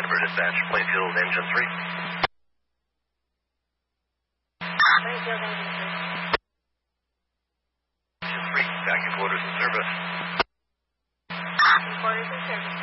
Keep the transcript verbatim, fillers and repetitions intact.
River Dispatch, Plainfield, Engine three. Plainfield, Engine three. Engine three, vacuum quarters in service. Vacuum quarters in service.